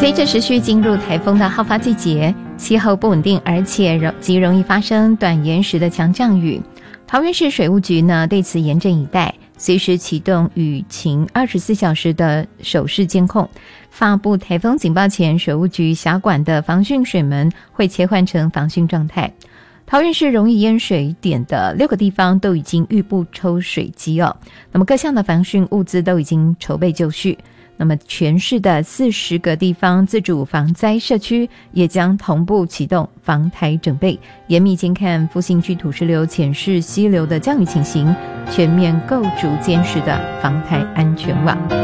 随着持续进入台风的好发季节，气候不稳定，而且极容易发生短延时的强降雨。桃园市水务局呢对此严阵以待，随时启动雨情24小时的手势监控。发布台风警报前，水务局辖管的防汛水门会切换成防汛状态。桃园市容易淹水点的6个地方都已经预布抽水机哦，那么各项的防汛物资都已经筹备就绪。那么全市的40个地方自主防灾社区也将同步启动防台整备，严密监看复兴区土石流、浅势溪流的降雨情形，全面构筑坚实的防台安全网。